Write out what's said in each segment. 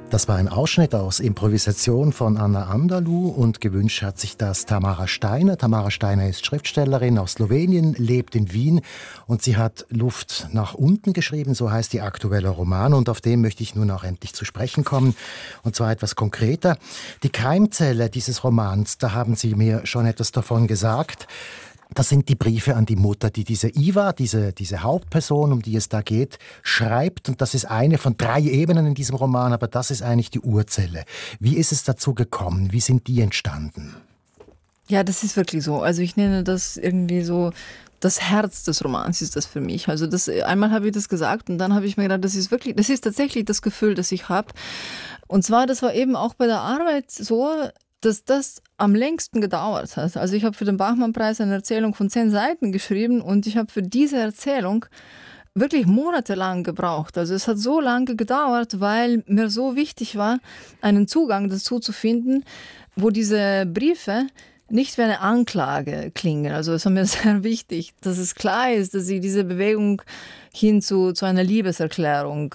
Das war ein Ausschnitt aus Improvisation von Anna Andalou und gewünscht hat sich das Tamara Steiner. Tamara Steiner ist Schriftstellerin aus Slowenien, lebt in Wien und sie hat Luft nach unten geschrieben, so heißt die aktuelle Roman und auf den möchte ich nun auch endlich zu sprechen kommen und zwar etwas konkreter. Die Keimzelle dieses Romans, da haben Sie mir schon etwas davon gesagt. Das sind die Briefe an die Mutter, die diese Iva, diese Hauptperson, um die es da geht, schreibt. Und das ist eine von 3 Ebenen in diesem Roman, aber das ist eigentlich die Urzelle. Wie ist es dazu gekommen? Wie sind die entstanden? Ja, das ist wirklich so. Also ich nenne das irgendwie so, das Herz des Romans ist das für mich. Also einmal habe ich das gesagt und dann habe ich mir gedacht, das ist tatsächlich das Gefühl, das ich habe. Und zwar, das war eben auch bei der Arbeit so, dass das am längsten gedauert hat. Also ich habe für den Bachmann-Preis eine Erzählung von 10 Seiten geschrieben und ich habe für diese Erzählung wirklich monatelang gebraucht. Also es hat so lange gedauert, weil mir so wichtig war, einen Zugang dazu zu finden, wo diese Briefe nicht wie eine Anklage klingen. Also es war mir sehr wichtig, dass es klar ist, dass ich diese Bewegung hin zu einer Liebeserklärung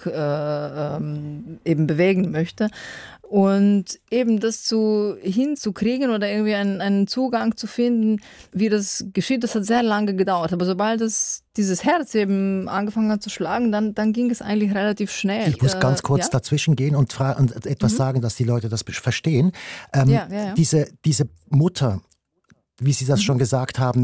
eben bewegen möchte. Und eben das hinzukriegen oder irgendwie einen Zugang zu finden, wie das geschieht, das hat sehr lange gedauert. Aber sobald dieses Herz eben angefangen hat zu schlagen, dann ging es eigentlich relativ schnell. Ich muss ganz kurz dazwischen gehen und etwas sagen, dass die Leute das verstehen. Diese Mutter, wie Sie das schon gesagt haben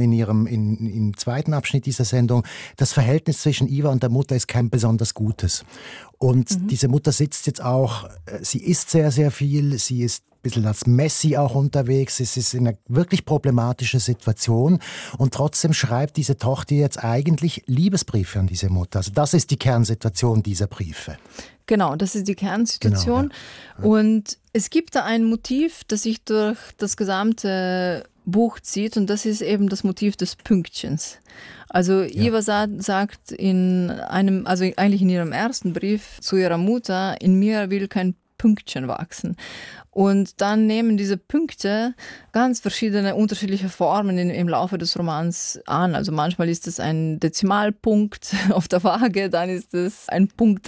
im zweiten Abschnitt dieser Sendung, das Verhältnis zwischen Iva und der Mutter ist kein besonders gutes. Und diese Mutter sitzt jetzt auch, sie isst sehr, sehr viel, sie ist ein bisschen als Messi auch unterwegs, es ist in einer wirklich problematischen Situation und trotzdem schreibt diese Tochter jetzt eigentlich Liebesbriefe an diese Mutter. Also das ist die Kernsituation dieser Briefe. Genau, das ist die Kernsituation. Genau, ja. Und es gibt da ein Motiv, das sich durch das gesamte Buch zieht und das ist eben das Motiv des Pünktchens. Also Iva sagt eigentlich in ihrem ersten Brief zu ihrer Mutter, in mir will kein Pünktchen wachsen. Und dann nehmen diese Punkte ganz verschiedene, unterschiedliche Formen im Laufe des Romans an. Also manchmal ist es ein Dezimalpunkt auf der Waage, dann ist es ein Punkt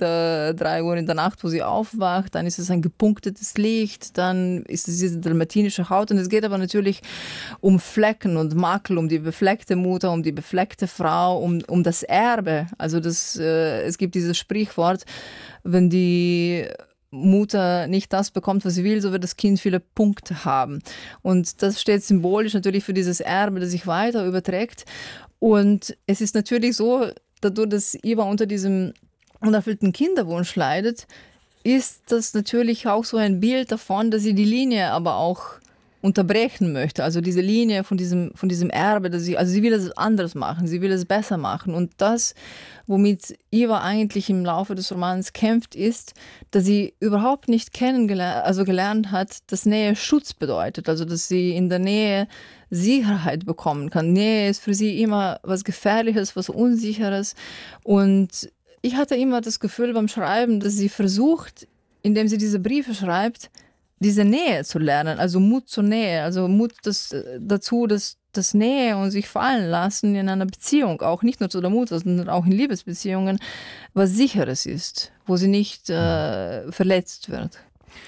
3 Uhr in der Nacht, wo sie aufwacht, dann ist es ein gepunktetes Licht, dann ist es diese dalmatinische Haut. Und es geht aber natürlich um Flecken und Makel, um die befleckte Mutter, um die befleckte Frau, um das Erbe. Also es gibt dieses Sprichwort, wenn die Mutter nicht das bekommt, was sie will, so wird das Kind viele Punkte haben. Und das steht symbolisch natürlich für dieses Erbe, das sich weiter überträgt. Und es ist natürlich so, dadurch, dass Iva unter diesem unerfüllten Kinderwunsch leidet, ist das natürlich auch so ein Bild davon, dass sie die Linie aber auch unterbrechen möchte. Also diese Linie von diesem Erbe, sie will es anders machen, sie will es besser machen. Und das, womit Iva eigentlich im Laufe des Romans kämpft, ist, dass sie überhaupt nicht gelernt hat, dass Nähe Schutz bedeutet. Also dass sie in der Nähe Sicherheit bekommen kann. Nähe ist für sie immer was Gefährliches, was Unsicheres. Und ich hatte immer das Gefühl beim Schreiben, dass sie versucht, indem sie diese Briefe schreibt, diese Nähe zu lernen, also Mut zur Nähe, also Mut dazu, dass das Nähe und sich fallen lassen in einer Beziehung, auch nicht nur zu der Mutter, sondern auch in Liebesbeziehungen, was Sicheres ist, wo sie nicht verletzt wird.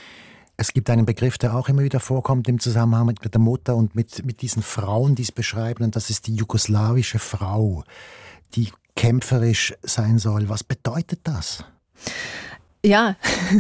Es gibt einen Begriff, der auch immer wieder vorkommt im Zusammenhang mit der Mutter und mit diesen Frauen, die es beschreiben, und das ist die jugoslawische Frau, die kämpferisch sein soll. Was bedeutet das? Ja,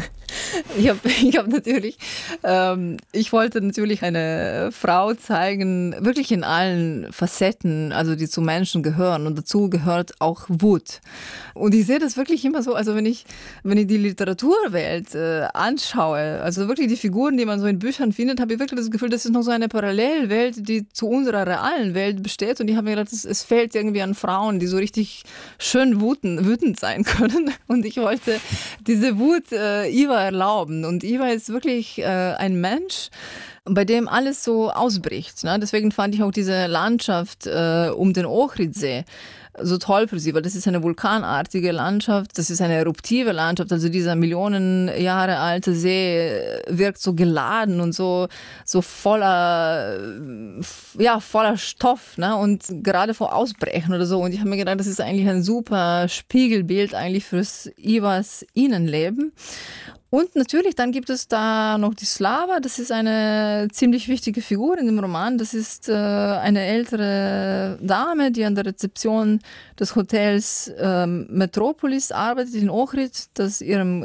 ich wollte natürlich eine Frau zeigen, wirklich in allen Facetten, also die zu Menschen gehören und dazu gehört auch Wut. Und ich sehe das wirklich immer so, also wenn ich die Literaturwelt anschaue, also wirklich die Figuren, die man so in Büchern findet, habe ich wirklich das Gefühl, das ist noch so eine Parallelwelt, die zu unserer realen Welt besteht. Und ich habe mir gedacht, es fehlt irgendwie an Frauen, die so richtig schön wütend sein können. Und ich wollte diese Wut Iva erlauben. Und Iva ist wirklich ein Mensch, bei dem alles so ausbricht. Ne? Deswegen fand ich auch diese Landschaft um den Ohridsee so toll für sie, weil das ist eine vulkanartige Landschaft, das ist eine eruptive Landschaft, also dieser Millionen Jahre alte See wirkt so geladen und so voller Stoff, ne? Und gerade vor Ausbrechen oder so. Und ich habe mir gedacht, das ist eigentlich ein super Spiegelbild eigentlich fürs Ivas Innenleben. Und natürlich, dann gibt es da noch die Slava, das ist eine ziemlich wichtige Figur in dem Roman. Das ist eine ältere Dame, die an der Rezeption des Hotels Metropolis arbeitet in Ohrid, das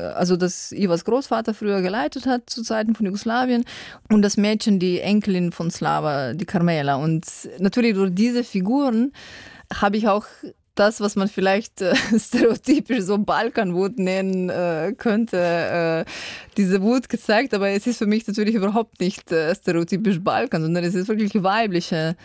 Ivas Großvater früher geleitet hat zu Zeiten von Jugoslawien. Und das Mädchen, die Enkelin von Slava, die Carmela. Und natürlich durch diese Figuren habe ich auch das, was man vielleicht stereotypisch so Balkanwut nennen könnte, diese Wut gezeigt. Aber es ist für mich natürlich überhaupt nicht stereotypisch Balkan, sondern es ist wirklich weibliche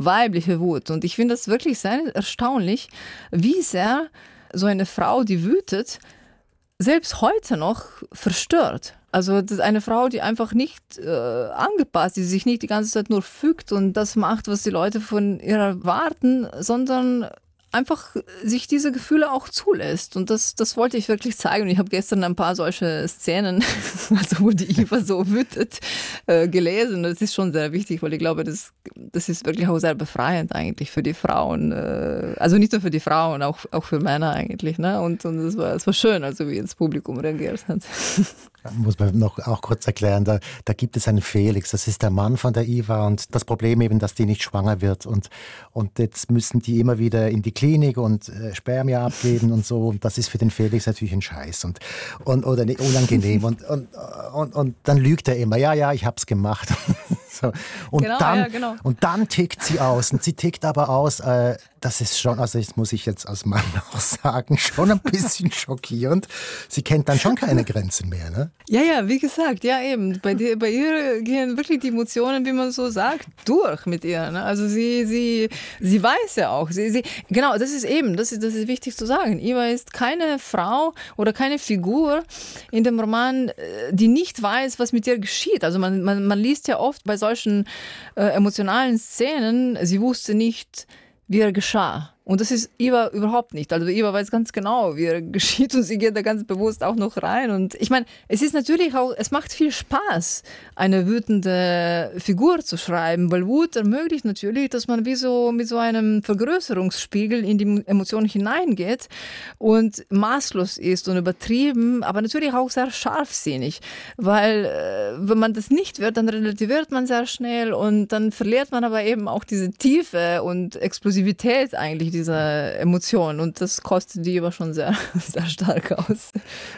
Wut. Und ich finde das wirklich sehr erstaunlich, wie sehr so eine Frau, die wütet, selbst heute noch verstört. Also das ist eine Frau, die einfach nicht angepasst ist, die sich nicht die ganze Zeit nur fügt und das macht, was die Leute von ihr erwarten, sondern einfach sich diese Gefühle auch zulässt. Und das wollte ich wirklich zeigen. Und ich habe gestern ein paar solche Szenen, also wo die Iva so wütet, gelesen. Das ist schon sehr wichtig, weil ich glaube, das ist wirklich auch sehr befreiend eigentlich für die Frauen. Also nicht nur für die Frauen, auch für Männer eigentlich. Ne? Und es war schön, also wie das Publikum reagiert hat. Muss man noch auch kurz erklären, da gibt es einen Felix, das ist der Mann von der Iva und das Problem eben, dass die nicht schwanger wird und jetzt müssen die immer wieder in die Klinik und Spermien abgeben und so und das ist für den Felix natürlich ein Scheiß oder unangenehm und dann lügt er immer, ja, ich hab's gemacht. So. Und dann tickt sie aus und sie tickt aber aus, das ist schon, also das muss ich jetzt als Mann auch sagen, schon ein bisschen schockierend. Sie kennt dann schon keine Grenzen mehr, ne? Ja, wie gesagt, ja eben. Bei ihr gehen wirklich die Emotionen, wie man so sagt, durch mit ihr. Ne? Also sie weiß ja auch. Genau, das ist wichtig zu sagen. Iva ist keine Frau oder keine Figur in dem Roman, die nicht weiß, was mit ihr geschieht. Also man liest ja oft bei solchen emotionalen Szenen, sie wusste nicht, wie er geschah. Und das ist Iva überhaupt nicht. Also Iva weiß ganz genau, wie er geschieht und sie geht da ganz bewusst auch noch rein. Und ich meine, es ist natürlich auch, es macht viel Spaß, eine wütende Figur zu schreiben, weil Wut ermöglicht natürlich, dass man wie so mit so einem Vergrößerungsspiegel in die Emotionen hineingeht und maßlos ist und übertrieben, aber natürlich auch sehr scharfsinnig. Weil wenn man das nicht wird, dann relativiert man sehr schnell und dann verliert man aber eben auch diese Tiefe und Explosivität eigentlich dieser Emotion und das kostet die aber schon sehr, sehr stark aus.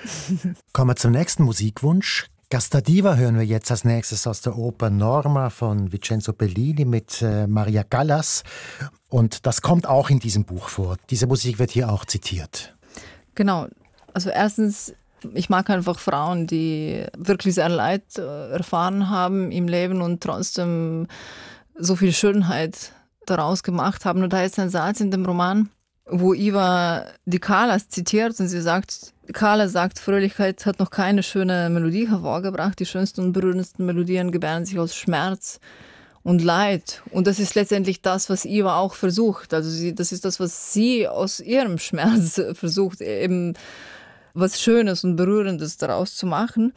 Kommen wir zum nächsten Musikwunsch. Gasta diva hören wir jetzt als nächstes aus der Oper Norma von Vincenzo Bellini mit Maria Callas und das kommt auch in diesem Buch vor. Diese Musik wird hier auch zitiert. Genau, also erstens, ich mag einfach Frauen, die wirklich sehr Leid erfahren haben im Leben und trotzdem so viel Schönheit daraus gemacht haben. Und da ist ein Satz in dem Roman, wo Iva die Callas zitiert und sie sagt, Callas sagt, Fröhlichkeit hat noch keine schöne Melodie hervorgebracht. Die schönsten und berührendsten Melodien gebären sich aus Schmerz und Leid. Und das ist letztendlich das, was Iva auch versucht. Also das ist das, was sie aus ihrem Schmerz versucht, eben was Schönes und Berührendes daraus zu machen.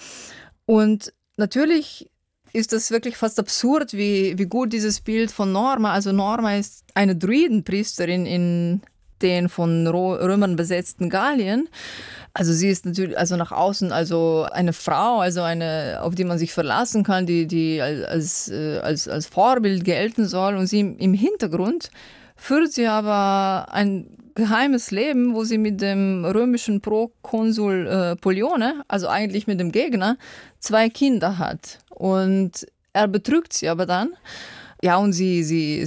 Und natürlich ist das wirklich fast absurd, wie gut dieses Bild von Norma, also Norma ist eine Druidenpriesterin in den von Römern besetzten Gallien. Also sie ist natürlich also nach außen also eine Frau, also eine, auf die man sich verlassen kann, die als Vorbild gelten soll. Und sie im Hintergrund führt sie aber ein geheimes Leben, wo sie mit dem römischen Prokonsul Pollione, also eigentlich mit dem Gegner, 2 Kinder hat. Und er betrügt sie aber dann. Ja, und sie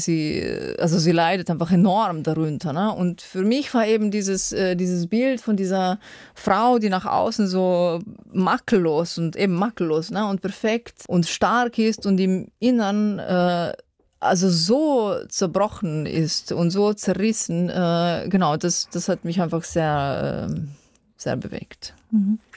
leidet einfach enorm darunter. Ne? Und für mich war eben dieses Bild von dieser Frau, die nach außen so makellos ne? Und perfekt und stark ist und im Innern also so zerbrochen ist und so zerrissen, genau, das hat mich einfach sehr, sehr bewegt. Mhm.